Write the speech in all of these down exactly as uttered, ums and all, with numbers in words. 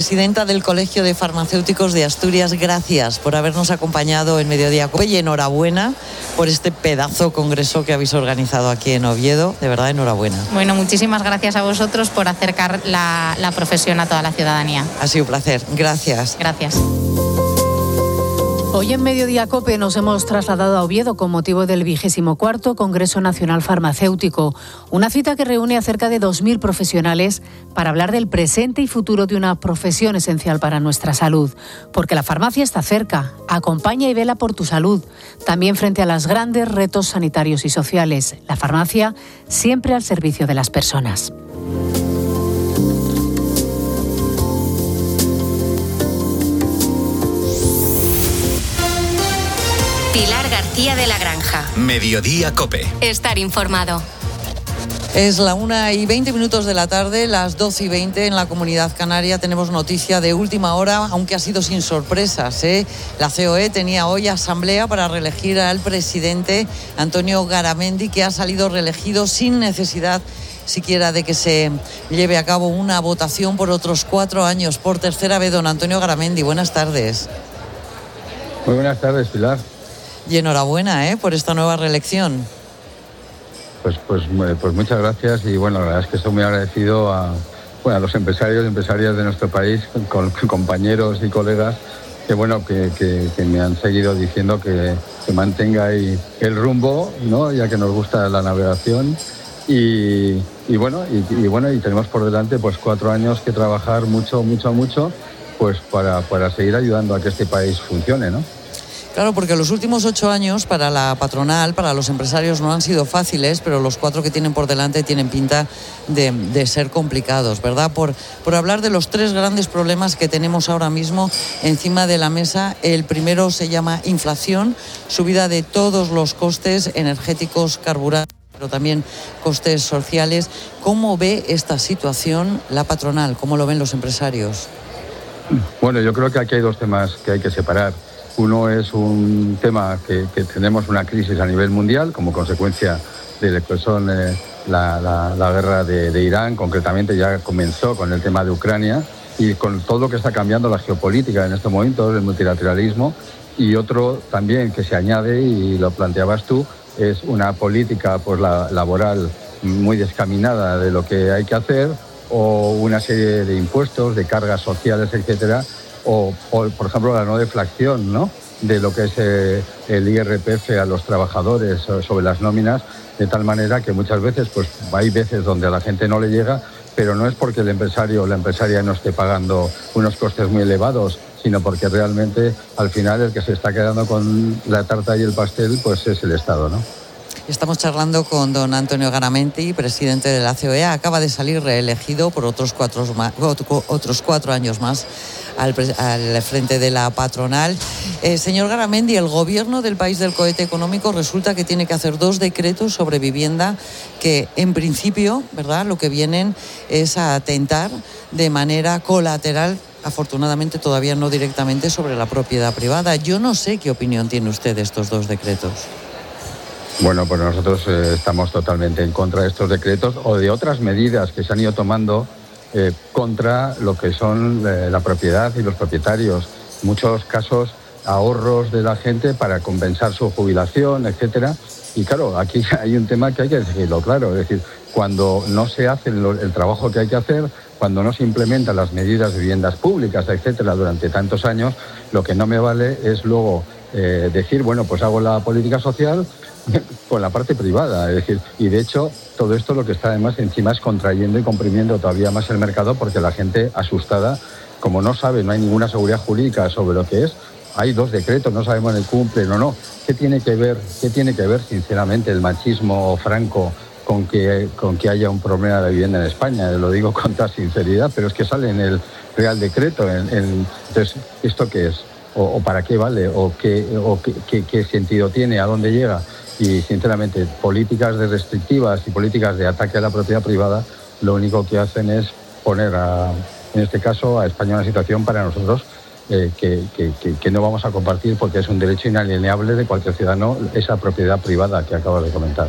Presidenta del Colegio de Farmacéuticos de Asturias, gracias por habernos acompañado en Mediodía Cope y enhorabuena por este pedazo congreso que habéis organizado aquí en Oviedo. De verdad, enhorabuena. Bueno, muchísimas gracias a vosotros por acercar la, la profesión a toda la ciudadanía. Ha sido un placer. Gracias. Gracias. Hoy en Mediodía Cope nos hemos trasladado a Oviedo con motivo del vigésimo cuarto Congreso Nacional Farmacéutico, una cita que reúne a cerca de dos mil profesionales para hablar del presente y futuro de una profesión esencial para nuestra salud. Porque la farmacia está cerca, acompaña y vela por tu salud, también frente a los grandes retos sanitarios y sociales. La farmacia siempre al servicio de las personas. Pilar García de la Granja. Mediodía Cope. Estar informado. Es la una y veinte minutos de la tarde, las doce y veinte en la Comunidad Canaria. Tenemos noticia de última hora, aunque ha sido sin sorpresas, ¿eh? La C O E tenía hoy asamblea para reelegir al presidente Antonio Garamendi, que ha salido reelegido sin necesidad siquiera de que se lleve a cabo una votación por otros cuatro años, por tercera vez. Don Antonio Garamendi, buenas tardes. Muy buenas tardes, Pilar. Y enhorabuena, ¿eh?, por esta nueva reelección. Pues, pues, pues muchas gracias y bueno, la verdad es que estoy muy agradecido a, bueno, a los empresarios y empresarias de nuestro país, con, con compañeros y colegas que bueno que, que, que me han seguido diciendo que, que mantenga ahí el rumbo, ¿no?, ya que nos gusta la navegación y, y bueno y, y bueno y tenemos por delante pues cuatro años que trabajar mucho mucho mucho pues para, para seguir ayudando a que este país funcione, ¿no? Claro, porque los últimos ocho años para la patronal, para los empresarios, no han sido fáciles, pero los cuatro que tienen por delante tienen pinta de, de ser complicados, ¿verdad? Por, por hablar de los tres grandes problemas que tenemos ahora mismo encima de la mesa. El primero se llama inflación, subida de todos los costes energéticos, carburantes, pero también costes sociales. ¿Cómo ve esta situación la patronal? ¿Cómo lo ven los empresarios? Bueno, yo creo que aquí hay dos temas que hay que separar. Uno es un tema que, que tenemos una crisis a nivel mundial como consecuencia de lo que son eh, la, la, la guerra de, de Irán, concretamente ya comenzó con el tema de Ucrania y con todo lo que está cambiando la geopolítica en este momento, el multilateralismo. Y otro también que se añade, y lo planteabas tú, es una política pues, la, laboral muy descaminada de lo que hay que hacer, o una serie de impuestos, de cargas sociales, etcétera, o, o por ejemplo la no deflación, ¿no?, de lo que es eh, el I R P F a los trabajadores sobre las nóminas, de tal manera que muchas veces pues hay veces donde a la gente no le llega, pero no es porque el empresario o la empresaria no esté pagando unos costes muy elevados, sino porque realmente al final el que se está quedando con la tarta y el pastel pues es el Estado, ¿no? Estamos charlando con don Antonio Garamendi, presidente de la C O E. Acaba de salir reelegido por otros cuatro, otros cuatro años más al, al frente de la patronal. Eh, señor Garamendi, el gobierno del país del cohete económico resulta que tiene que hacer dos decretos sobre vivienda que, en principio, ¿verdad?, lo que vienen es a atentar de manera colateral, afortunadamente todavía no directamente, sobre la propiedad privada. Yo no sé qué opinión tiene usted de estos dos decretos. Bueno, pues nosotros eh, estamos totalmente en contra de estos decretos o de otras medidas que se han ido tomando eh, contra lo que son eh, la propiedad y los propietarios. En muchos casos, ahorros de la gente para compensar su jubilación, etcétera. Y claro, aquí hay un tema que hay que decirlo claro, es decir, cuando no se hace el, el trabajo que hay que hacer, cuando no se implementan las medidas de viviendas públicas, etcétera, durante tantos años, lo que no me vale es luego eh, decir, bueno, pues hago la política social con la parte privada, es decir, y de hecho todo esto lo que está además encima es contrayendo y comprimiendo todavía más el mercado, porque la gente asustada, como no sabe, no hay ninguna seguridad jurídica sobre lo que es, hay dos decretos, no sabemos si cumplen o no. ¿Qué tiene que ver, qué tiene que ver sinceramente el machismo franco con que, con que haya un problema de vivienda en España? Lo digo con toda sinceridad, pero es que sale en el Real Decreto. En, en, entonces, ¿esto qué es? O, o para qué vale? ¿O, qué, o qué, qué, qué sentido tiene? ¿A dónde llega? Y sinceramente, políticas de restrictivas y políticas de ataque a la propiedad privada, lo único que hacen es poner, a, en este caso, a España en una situación para nosotros eh, que, que, que, que no vamos a compartir, porque es un derecho inalienable de cualquier ciudadano, esa propiedad privada que acabo de comentar.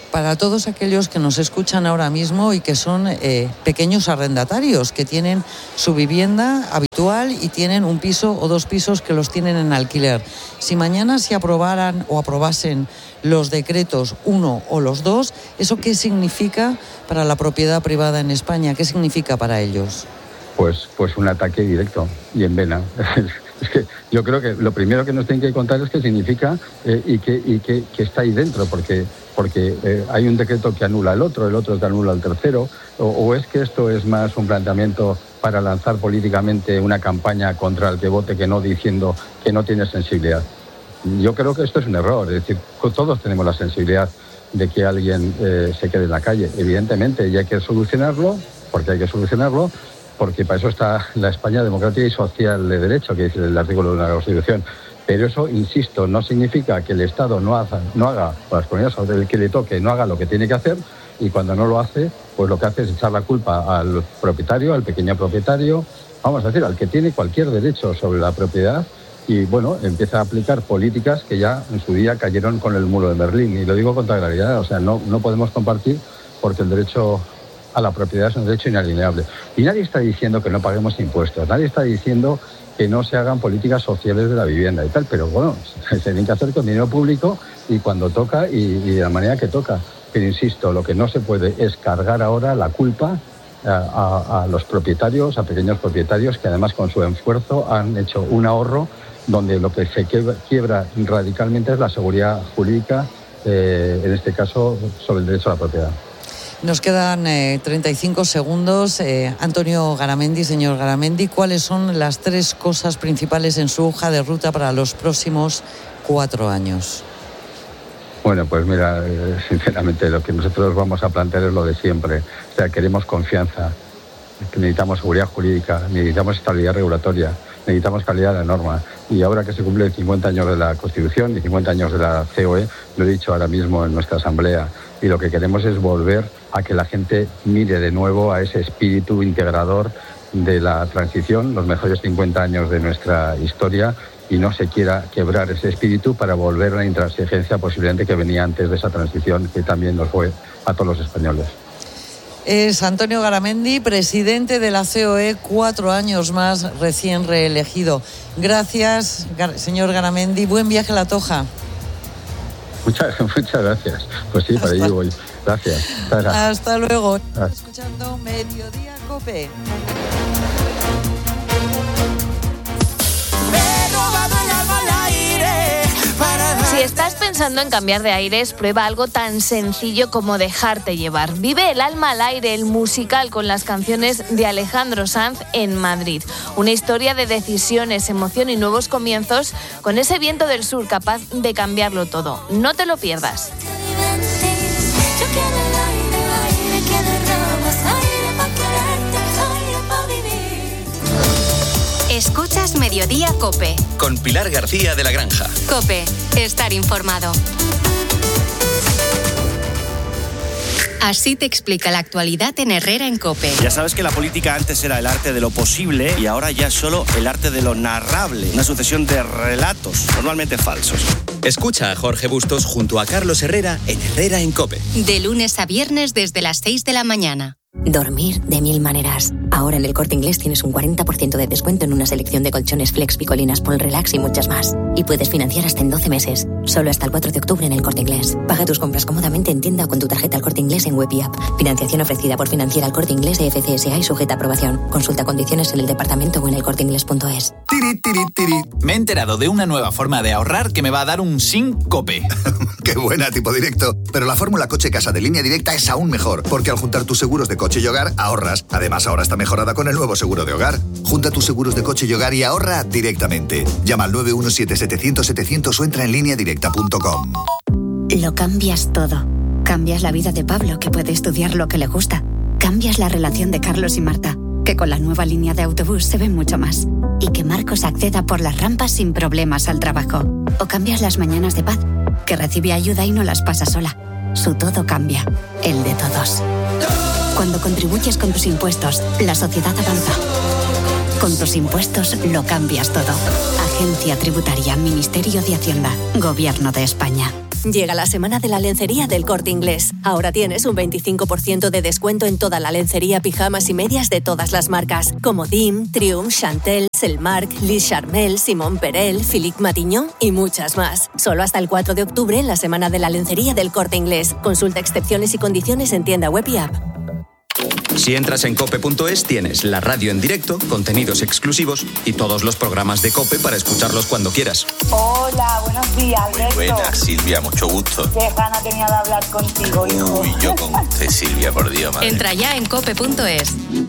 para todos aquellos que nos escuchan ahora mismo y que son eh, pequeños arrendatarios, que tienen su vivienda habitual y tienen un piso o dos pisos que los tienen en alquiler. Si mañana se aprobaran o aprobasen los decretos uno o los dos, ¿eso qué significa para la propiedad privada en España? ¿Qué significa para ellos? Pues, pues un ataque directo y en vena. Es que yo creo que lo primero que nos tienen que contar es qué significa eh, y, qué, y qué, qué está ahí dentro, porque, porque eh, hay un decreto que anula el otro, el otro que anula el tercero, o, o es que esto es más un planteamiento para lanzar políticamente una campaña contra el que vote que no, diciendo que no tiene sensibilidad. Yo creo que esto es un error, es decir, todos tenemos la sensibilidad de que alguien eh, se quede en la calle, evidentemente, y hay que solucionarlo, porque hay que solucionarlo, porque para eso está la España democrática y social de derecho, que dice el artículo de la Constitución. Pero eso, insisto, no significa que el Estado no haga, no haga o las comunidades, el que le toque, no haga lo que tiene que hacer, y cuando no lo hace, pues lo que hace es echar la culpa al propietario, al pequeño propietario, vamos a decir, al que tiene cualquier derecho sobre la propiedad, y bueno, empieza a aplicar políticas que ya en su día cayeron con el muro de Berlín. Y lo digo con toda claridad, o sea, no, no podemos compartir, porque el derecho a la propiedad es un derecho inalienable. Y nadie está diciendo que no paguemos impuestos, nadie está diciendo que no se hagan políticas sociales de la vivienda y tal, pero bueno, se tienen que hacer con dinero público y cuando toca y, y de la manera que toca. Pero insisto, lo que no se puede es cargar ahora la culpa a, a, a los propietarios, a pequeños propietarios que además con su esfuerzo han hecho un ahorro donde lo que se quiebra, quiebra radicalmente es la seguridad jurídica, eh, en este caso sobre el derecho a la propiedad. Nos quedan eh, treinta y cinco segundos. Eh, Antonio Garamendi, señor Garamendi, ¿cuáles son las tres cosas principales en su hoja de ruta para los próximos cuatro años? Bueno, pues mira, eh, sinceramente lo que nosotros vamos a plantear es lo de siempre. O sea, queremos confianza, necesitamos seguridad jurídica, necesitamos estabilidad regulatoria, necesitamos calidad de la norma. Y ahora que se cumplen cincuenta años de la Constitución y cincuenta años de la C O E, lo he dicho ahora mismo en nuestra asamblea, y lo que queremos es volver a que la gente mire de nuevo a ese espíritu integrador de la transición, los mejores cincuenta años de nuestra historia, y no se quiera quebrar ese espíritu para volver a la intransigencia posiblemente que venía antes de esa transición, que también nos fue a todos los españoles. Es Antonio Garamendi, presidente de la C O E, cuatro años más, recién reelegido. Gracias, señor Garamendi. Buen viaje a La Toja. Muchas, muchas gracias. Pues sí, para allí voy. Gracias. Hasta, Hasta luego. Ah. Escuchando Mediodía Cope. Si estás pensando en cambiar de aires, prueba algo tan sencillo como dejarte llevar. Vive el alma al aire, el musical con las canciones de Alejandro Sanz en Madrid. Una historia de decisiones, emoción y nuevos comienzos con ese viento del sur capaz de cambiarlo todo. No te lo pierdas. Escuchas Mediodía Cope. Con Pilar García de la Granja. Cope, estar informado. Así te explica la actualidad en Herrera en Cope. Ya sabes que la política antes era el arte de lo posible y ahora ya es solo el arte de lo narrable. Una sucesión de relatos, normalmente falsos. Escucha a Jorge Bustos junto a Carlos Herrera en Herrera en Cope. De lunes a viernes desde las seis de la mañana. Dormir de mil maneras. Ahora en El Corte Inglés tienes un cuarenta por ciento de descuento en una selección de colchones Flex, Picolinas, Pol Relax y muchas más. Y puedes financiar hasta en doce meses. Solo hasta el cuatro de octubre en El Corte Inglés. Paga tus compras cómodamente en tienda o con tu tarjeta El Corte Inglés en web y app. Financiación ofrecida por Financiera El Corte Inglés E F C S A y sujeta a aprobación. Consulta condiciones en el departamento o en elcorteinglés punto es. Tiri, tiri, tiri. Me he enterado de una nueva forma de ahorrar que me va a dar un Sincope. ¡Qué buena, tipo directo! Pero la fórmula coche-casa de Línea Directa es aún mejor, porque al juntar tus seguros de coche y hogar, ahorras. Además, ahora está mejorada con el nuevo seguro de hogar. Junta tus seguros de coche y hogar y ahorra directamente. Llama al nueve uno siete, setecientos, setecientos o entra en línea directa punto com. Lo cambias todo. Cambias la vida de Pablo, que puede estudiar lo que le gusta. Cambias la relación de Carlos y Marta, que con la nueva línea de autobús se ven mucho más. Y que Marcos acceda por las rampas sin problemas al trabajo. O cambias las mañanas de Paz, que recibe ayuda y no las pasa sola. Su todo cambia, el de todos. Cuando contribuyes con tus impuestos, la sociedad avanza. Con tus impuestos lo cambias todo. Agencia Tributaria, Ministerio de Hacienda, Gobierno de España. Llega la semana de la lencería del Corte Inglés. Ahora tienes un veinticinco por ciento de descuento en toda la lencería, pijamas y medias de todas las marcas, como Dim, Triumph, Chantel, Selmark, Liz Charmel, Simón Perel, Philippe Matignon y muchas más. Solo hasta el cuatro de octubre en la semana de la lencería del Corte Inglés. Consulta excepciones y condiciones en tienda web y app. Si entras en cope punto es, tienes la radio en directo, contenidos exclusivos y todos los programas de COPE para escucharlos cuando quieras. Hola, buenos días, Alberto. Muy buenas, Silvia, mucho gusto. Qué gana tenía de hablar contigo, hijo. Uy, yo con usted, Silvia, por Dios, madre. Entra ya en cope punto es.